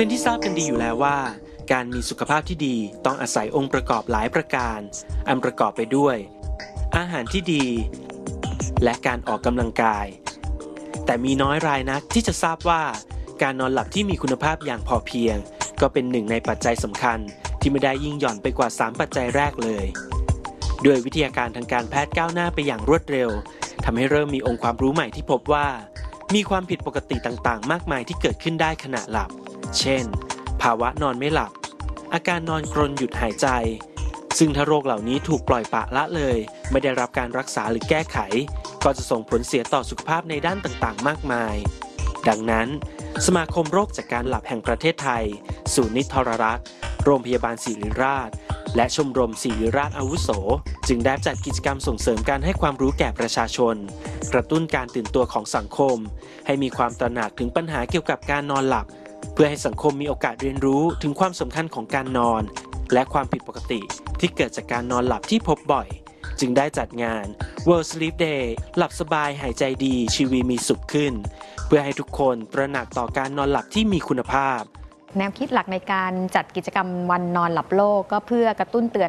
เป็นที่ทราบกันดีอยู่แล้วว่าการมีสุขภาพที่ดีต้องอาศัยองค์ประกอบหลายประการอันประกอบไปด้วยอาหารที่ดีและการออกกำลังกายแต่มีน้อยรายนักที่จะทราบว่าการนอนหลับที่มีคุณภาพอย่างพอเพียงก็เป็นหนึ่งในปัจจัยสำคัญที่ไม่ได้ยิ่งหย่อนไปกว่า3ปัจจัยแรกเลยด้วยวิทยาการทางการแพทย์ก้าวหน้าไปอย่างรวดเร็วทำให้เริ่มมีองค์ความรู้ใหม่ที่พบว่ามีความผิดปกติต่างๆมากมายที่เกิดขึ้นได้ขณะหลับเช่นภาวะนอนไม่หลับอาการนอนกรนหยุดหายใจซึ่งถ้าโรคเหล่านี้ถูกปล่อยปละละเลยไม่ได้รับการรักษาหรือแก้ไขก็จะส่งผลเสียต่อสุขภาพในด้านต่างๆมากมายดังนั้นสมาคมโรคจากการหลับแห่งประเทศไทยศูนย์นิทรรรักษ์โรงพยาบาลศิริราชและชมรมศิริราชอาวุโสจึงได้จัดกิจกรรมส่งเสริมการให้ความรู้แก่ประชาชนกระตุ้นการตื่นตัวของสังคมให้มีความตระหนักถึงปัญหาเกี่ยวกับการนอนหลับเพื่อให้สังคมมีโอกาสเรียนรู้ถึงความสำคัญของการนอนและความผิดปกติที่เกิดจากการนอนหลับที่พบบ่อยจึงได้จัดงาน World Sleep Day หลับสบายหายใจดีชีวิตมีสุขขึ้นเพื่อให้ทุกคนตระหนักต่อการนอนหลับที่มีคุณภาพแนวคิดหลักในการจัดกิจกรรมวันนอนหลับโลกก็เพื่อกระตุ้นเตือน